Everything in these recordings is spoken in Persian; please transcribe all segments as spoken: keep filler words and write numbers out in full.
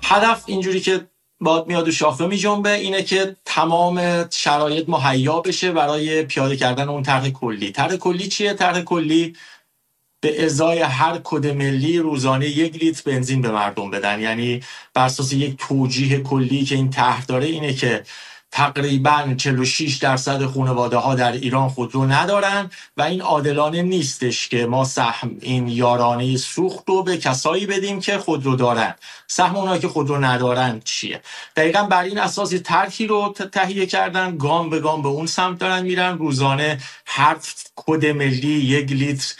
هدف اینجوری که باد میاد و شاخه می جنبه اینه که تمام شرایط مهیا بشه برای پیاده کردن اون طرح کلی. طرح کلی چیه؟ طرح کلی به ازای هر کد ملی روزانه یک لیتر بنزین به مردم بدن. یعنی بر اساس یک توجیه کلی که این طرح داره اینه که تقریباً چهل و شش درصد خانواده ها در ایران خودرو ندارن و این عادلانه نیستش که ما سهم این یارانه سوخت رو به کسایی بدیم که خودرو دارن. سهم اونایی که خودرو ندارن چیه؟ دقیقاً بر این اساس طرحی رو تهیه کردن، گام به گام به اون سمت دارن میرن. روزانه هر کد ملی یک لیتر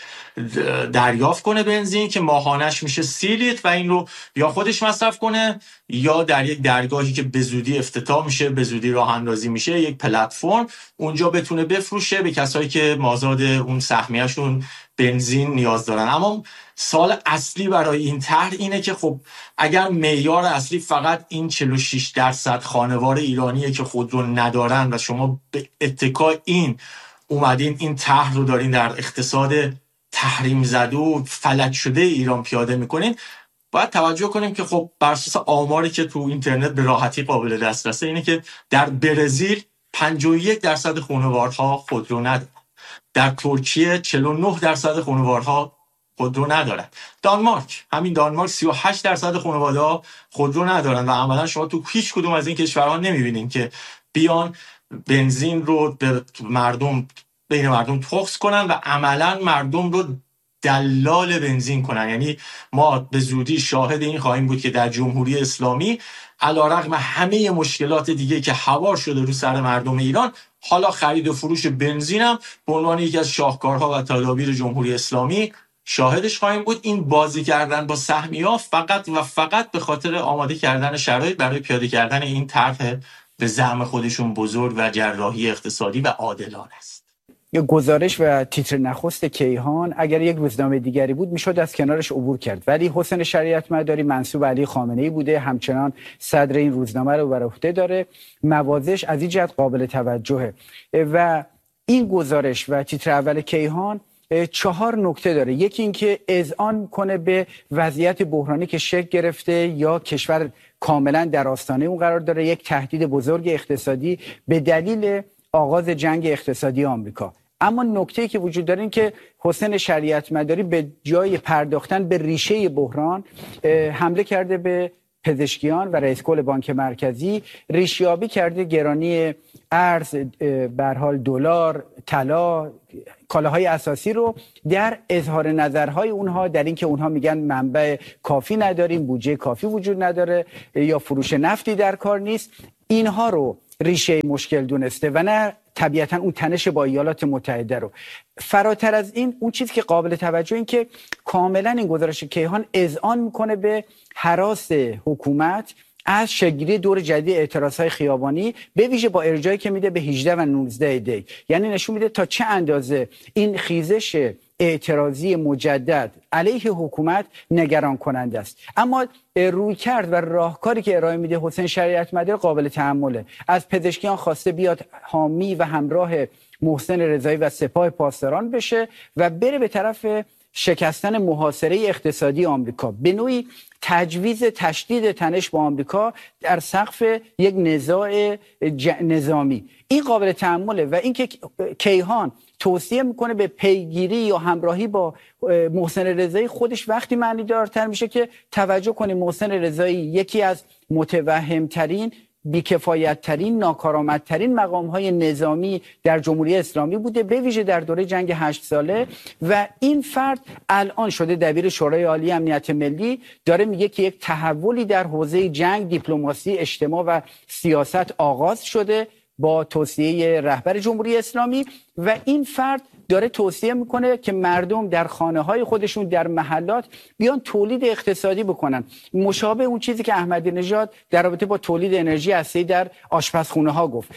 دریافت کنه بنزین که ماهانش میشه سی لیتر و این رو یا خودش مصرف کنه یا در یک درگاهی که به زودی افتتاح میشه، به زودی راه اندازی میشه، یک پلتفرم، اونجا بتونه بفروشه به کسایی که مازاد اون سهمیه‌شون بنزین نیاز دارن. اما سوال اصلی برای این طرح اینه که خب اگر معیار اصلی فقط این چهل و شش درصد خانوار ایرانیه که خودرو ندارن و شما به اتکای این اومدین این طرح رو دارین در اقتصاد تحریم زده و فلج شده ایران پیاده میکنین، باید توجه کنیم که خب بر اساس آماری که تو اینترنت به راحتی قابل دسترسه اینه که در برزیل پنجاه و یک درصد خانوارها خودرو ندارن، در ترکیه چهل و نه درصد خانوارها خودرو ندارن، دانمارک همین دانمارک سی و هشت درصد خانواده‌ها خودرو ندارن و عملا شما تو هیچ کدوم از این کشورها نمیبینین که بیان بنزین رو به مردم بین مردم تخص کنن و عملا مردم رو دلال بنزین کنن. یعنی ما به زودی شاهد این خواهیم بود که در جمهوری اسلامی علیرغم همه مشکلات دیگه که هوار شده رو سر مردم ایران، حالا خرید و فروش بنزین هم به عنوان یکی از شاهکارها و تدابیر جمهوری اسلامی شاهدش خواهیم بود. این بازی کردن با سهمیه‌ها فقط و فقط به خاطر آماده کردن شرایط برای پیاده کردن این طرح به زعم خودشون بزرگ و جراحی اقتصادی و عادلانه است. یا گزارش و تیتر نخست کیهان اگر یک روزنامه دیگری بود میشد از کنارش عبور کرد، ولی حسین شریعت مداری منسوب علی خامنه‌ای بوده، همچنان صدر این روزنامه رو بر عهده داره. موازش از این جهت قابل توجهه و این گزارش و تیتر اول کیهان چهار نکته داره. یکی این که اذعان کنه به وضعیت بحرانی که شکل گرفته یا کشور کاملا در آستانه اون قرار داره، یک تهدید بزرگ اقتصادی به دلیل آغاز جنگ اقتصادی آمریکا. اما نکته‌ای که وجود داره این که حسین شریعت مداری به جای پرداختن به ریشه بحران حمله کرده به پزشکیان و رئیس کل بانک مرکزی، ریشه‌یابی کرده گرانی ارز، به هر حال دلار، طلا، کالاهای اساسی رو در اظهار نظرهای اونها در این که اونها میگن منبع کافی نداریم، بودجه کافی وجود نداره یا فروش نفتی در کار نیست، اینها رو ریشه مشکل دونسته و نه طبیعتا اون تنش با ایالات متحده رو. فراتر از این اون چیزی که قابل توجه این که کاملا این گزارش کیهان اذعان میکنه به هراس حکومت از شکل‌گیری دور جدید اعتراض‌های خیابانی، به ویژه با ارجاعی که میده به هجده و نوزده دی. یعنی نشون میده تا چه اندازه این خیزش اعتراضی مجدد علیه حکومت نگران کننده است. اما روی کرد و راهکاری که ارائه میده حسین شریعت مداری قابل تأمله. از پزشکیان خواسته بیاد حامی و همراه محسن رضایی و سپاه پاسداران بشه و بره به طرف شکستن محاصره اقتصادی آمریکا، به نوعی تجویز تشدید تنش با آمریکا در سقف یک نزاع ج... نظامی. این قابل تأمله و اینکه کیهان توصیه میکنه به پیگیری یا همراهی با محسن رضایی خودش وقتی معنی دارتر میشه که توجه کنیم محسن رضایی یکی از متوهمترین، بیکفایت ترین، ناکارآمد ترین مقام های نظامی در جمهوری اسلامی بوده، به ویژه در دوره جنگ هشت ساله و این فرد الان شده دبیر شورای عالی امنیت ملی، داره میگه که یک تحولی در حوزه جنگ، دیپلماسی، اجتماع و سیاست آغاز شده با توصیه رهبر جمهوری اسلامی و این فرد داره توصیه میکنه که مردم در خانه‌های خودشون در محلات بیان تولید اقتصادی بکنن، مشابه اون چیزی که احمدی نژاد در رابطه با تولید انرژی هسته‌ای در آشپزخونه‌ها گفت.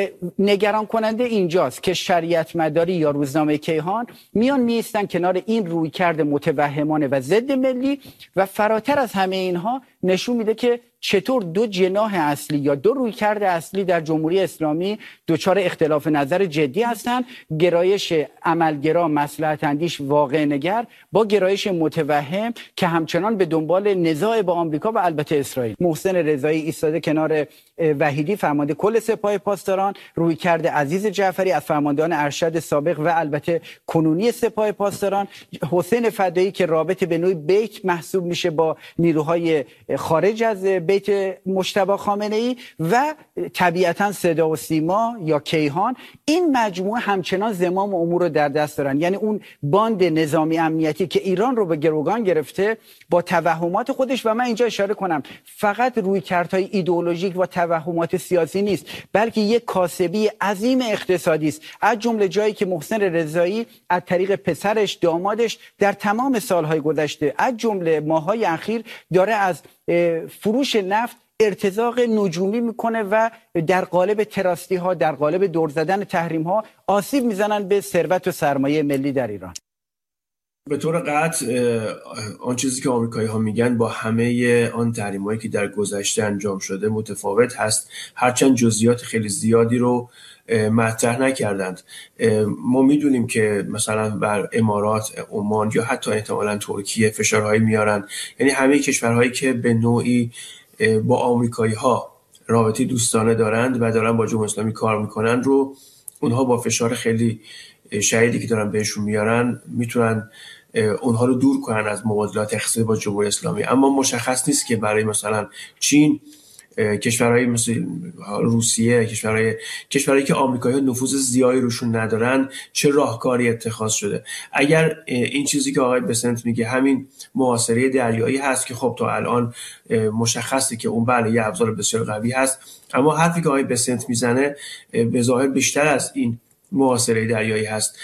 نگران کننده اینجاست که شریعت مداری یا روزنامه کیهان میان میستن کنار این رویکرد متوهمانه و ضد ملی و فراتر از همه اینها نشون میده که چطور دو جناح اصلی یا دو رویکرد اصلی در جمهوری اسلامی دچار اختلاف نظر جدی هستند: گرایش عملگرا، مصلحت اندیش، واقع نگر با گرایش متوهم که همچنان به دنبال نزاع با آمریکا و البته اسرائیل. محسن رضایی ایستاده کنار وحیدی فرمانده کل سپاه پاسداران، رویکرد عزیز جعفری از فرماندهان ارشد سابق و البته کنونی سپاه پاسداران، حسین فدایی که رابطه به نوعی بیت محسوب میشه با نیروهای خارج از بیت مجتبی خامنه‌ای، و طبیعتا صدا و سیما یا کیهان. این مجموعه همچنان زمام امور رو در دست دارن. یعنی اون باند نظامی امنیتی که ایران رو به گروگان گرفته با توهمات خودش، و من اینجا اشاره کنم فقط رویکردهای ایدئولوژیک و توهمات سیاسی نیست، بلکه یک کاسبی عظیم اقتصادی است، از جمله جایی که محسن رضایی از طریق پسرش، دامادش در تمام سالهای گذشته از جمله ماه‌های اخیر داره از فروش نفت ارتزاق نجومی میکنه و در قالب تراستی ها، در قالب دور زدن تحریم ها آسیب میزنن به ثروت و سرمایه ملی در ایران. به طور قطع آن چیزی که آمریکایی ها میگن با همه آن تحریم هایی که در گذشته انجام شده متفاوت هست، هرچند جزئیات خیلی زیادی رو مطرح نکردند. ما میدونیم که مثلا بر امارات، عمان یا حتی احتمالاً ترکیه فشارهایی میارن، یعنی همه کشورهایی که به نوعی با آمریکایی ها رابطه دوستانه دارند و دارن با جمهوری اسلامی کار میکنن رو اونها با فشار خیلی شدیدی که دارن بهشون میارن میتونن اونها رو دور کنن از مبادلات اقتصادی با جمهوری اسلامی. اما مشخص نیست که برای مثلا چین، کشورهای مثل روسیه، کشورهای کشورهایی که آمریکایی‌ها نفوذ زیادی روشون ندارن چه راهکاری اتخاذ شده. اگر این چیزی که آقای بسنت میگه همین محاصره دریایی هست که خب تا الان مشخصه که اون بله یه ابزار بسیار قوی هست، اما حرفی که آقای بسنت میزنه به ظاهر بیشتر از این محاصره دریایی هست.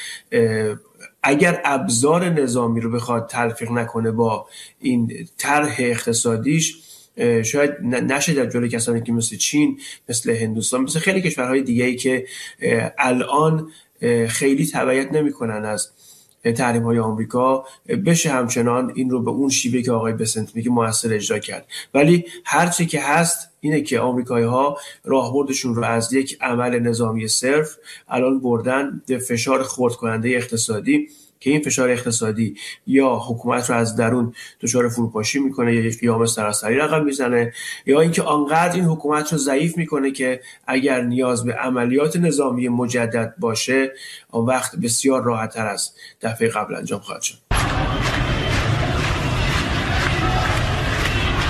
اگر ابزار نظامی رو بخواد تلفیق نکنه با این طرح اقتصادیش، شاید نشه در جلوی کسانی که مثل چین، مثل هندوستان، مثل خیلی کشورهای دیگه‌ای که الان خیلی تبعیت نمی‌کنن از تحریم‌های آمریکا، بشه همچنان این رو به اون شیوه که آقای بسنت میگه موثر اجرا کرد. ولی هر چی که هست اینه که آمریکایی‌ها راهبردشون رو از یک عمل نظامی صرف الان بردن به فشار خرد کننده اقتصادی که این فشار اقتصادی یا حکومت رو از درون دچار فروپاشی میکنه یا یک قیام سراسری رقم میزنه، یا اینکه آنقدر این حکومت رو ضعیف میکنه که اگر نیاز به عملیات نظامی مجدد باشه اون وقت بسیار راحت‌تر از دفعه قبل انجام خواهد شد.